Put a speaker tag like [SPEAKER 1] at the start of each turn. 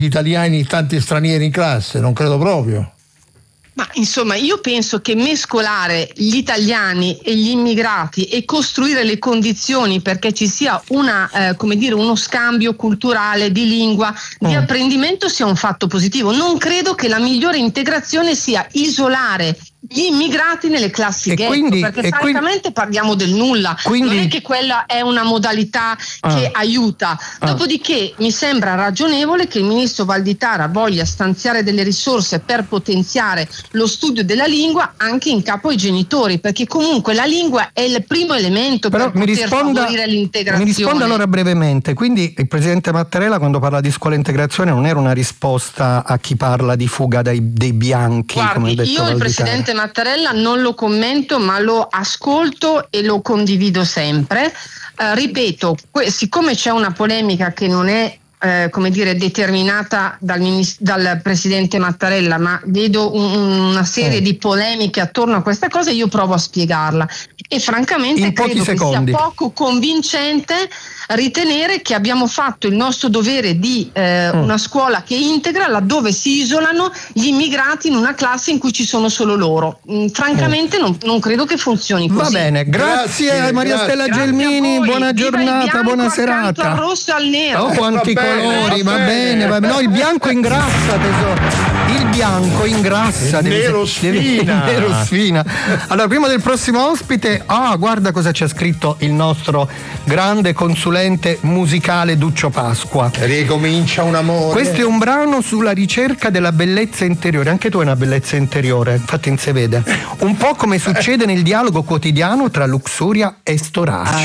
[SPEAKER 1] italiani, tanti stranieri in classe, non credo proprio.
[SPEAKER 2] Ma insomma, io penso che mescolare gli italiani e gli immigrati e costruire le condizioni perché ci sia uno scambio culturale di lingua, di apprendimento sia un fatto positivo. Non credo che la migliore integrazione sia isolare gli immigrati nelle classi ghetto, perché francamente parliamo del nulla. Non è che quella è una modalità che aiuta. Dopodiché mi sembra ragionevole che il ministro Valditara voglia stanziare delle risorse per potenziare lo studio della lingua anche in capo ai genitori, perché comunque la lingua è il primo elemento per poter favorire l'integrazione.
[SPEAKER 3] Mi risponda allora brevemente. Quindi il presidente Mattarella, quando parla di scuola integrazione, non era una risposta a chi parla di fuga dei bianchi?
[SPEAKER 2] Guardi,
[SPEAKER 3] come ha detto
[SPEAKER 2] io
[SPEAKER 3] Valditara.
[SPEAKER 2] il presidente Mattarella non lo commento, ma lo ascolto e lo condivido sempre. Ripeto, siccome c'è una polemica che non è determinata dal presidente Mattarella, ma vedo una serie di polemiche attorno a questa cosa, io provo a spiegarla e francamente credo che sia poco convincente ritenere che abbiamo fatto il nostro dovere di una scuola che integra laddove si isolano gli immigrati in una classe in cui ci sono solo loro. Francamente non credo che funzioni così.
[SPEAKER 3] Va bene, grazie a Maria Stella Gelmini, buona giornata, buona serata.
[SPEAKER 2] Al rosso e al nero.
[SPEAKER 3] Oh, quanti colori, va bene. No, il bianco ingrassa, tesoro. Il bianco ingrassa.
[SPEAKER 1] Nero
[SPEAKER 3] sfina. Allora, prima del prossimo ospite, guarda cosa c'è scritto il nostro grande consulente musicale Duccio Pasqua.
[SPEAKER 1] Ricomincia un amore.
[SPEAKER 3] Questo è un brano sulla ricerca della bellezza interiore. Anche tu hai una bellezza interiore, infatti non si vede. Un po' come succede nel dialogo quotidiano tra luxuria e storaccia.